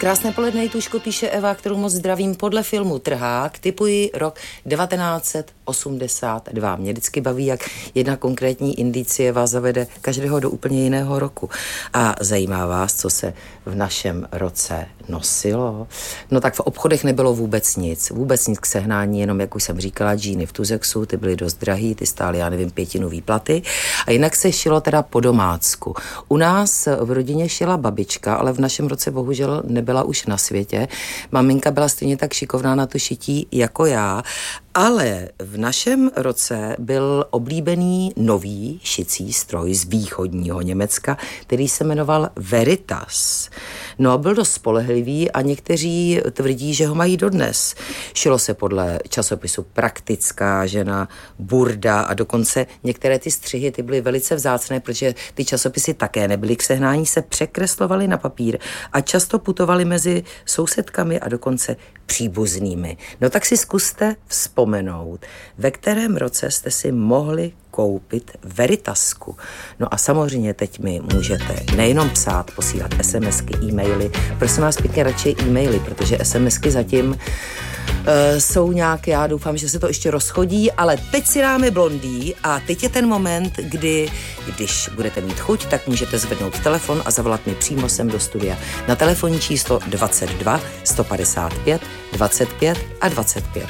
Krásné poledne, Tuško, píše Eva, kterou moc zdravím. Podle filmu Trhák tipuji rok 1982. Mě vždycky baví, jak jedna konkrétní indicie vás zavede každého do úplně jiného roku. A zajímá vás, co se v našem roce nosilo? No tak v obchodech nebylo vůbec nic k sehnání, jenom, jak už jsem říkala, džíny v Tuzexu, ty byly dost drahý, ty stály, já nevím, 5 výplaty. A jinak se šilo teda po domácku. U nás v rodině šila babička, ale v našem roce bohužel nebyla už na světě. Maminka byla stejně tak šikovná na to šití jako já, ale v našem roce byl oblíbený nový šicí stroj z východního Německa, který se jmenoval Veritas. No a byl dost spolehlivý a někteří tvrdí, že ho mají dodnes. Šilo se podle časopisu Praktická žena, Burda a dokonce některé ty střihy, ty byly velice vzácné, protože ty časopisy také nebyly k sehnání, se překreslovaly na papír a často putovaly mezi sousedkami a dokonce příbuznými. No tak si zkuste vzpomenout, ve kterém roce jste si mohli koupit Veritasku. No a samozřejmě teď mi můžete nejenom psát, posílat SMSky, e-maily, prosím vás pěkně radši e-maily, protože SMSky zatím jsou nějak, já doufám, že se to ještě rozchodí, ale teď si dáme Blondý a teď je ten moment, kdy, když budete mít chuť, tak můžete zvednout telefon a zavolat mi přímo sem do studia na telefonní číslo 22 155 25 a 25.